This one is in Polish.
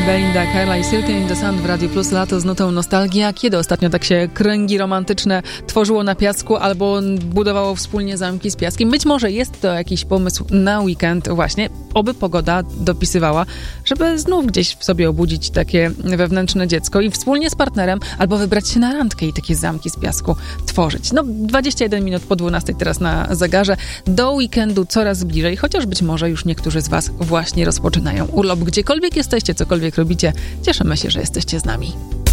Belinda Carla i Silken in the Sand w Radiu Plus. Lato z nutą nostalgia. Kiedy ostatnio tak się kręgi romantyczne tworzyło na piasku albo budowało wspólnie zamki z piaskiem? Być może jest to jakiś pomysł na weekend właśnie. Oby pogoda dopisywała, żeby znów gdzieś w sobie obudzić takie wewnętrzne dziecko i wspólnie z partnerem albo wybrać się na randkę i takie zamki z piasku tworzyć. 21 minut po 12 teraz na zegarze. Do weekendu coraz bliżej, chociaż być może już niektórzy z was właśnie rozpoczynają urlop. Gdziekolwiek jesteście, cokolwiek robicie, cieszymy się, że jesteście z nami.